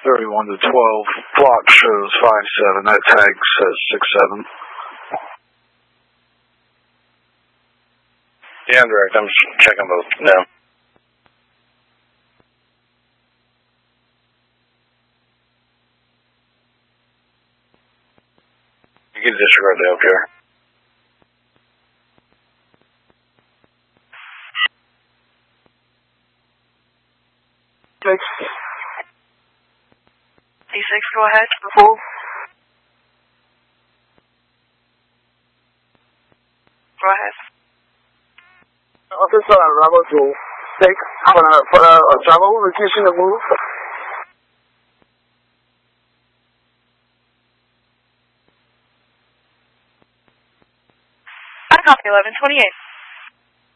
31 to 12. Block shows 5-7. That tag says 6-7. Yeah, direct. I'm just checking both now. You can disregard the LPR. D6, go ahead. Full. Go ahead. Officer Bravo to 6 for travel, reducing the move. I copy 1128.